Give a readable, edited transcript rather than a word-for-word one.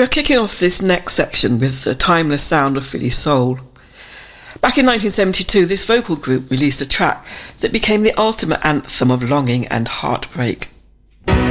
We're kicking off this next section with the timeless sound of Philly soul. Back in 1972, this vocal group released a track that became the ultimate anthem of longing and heartbreak.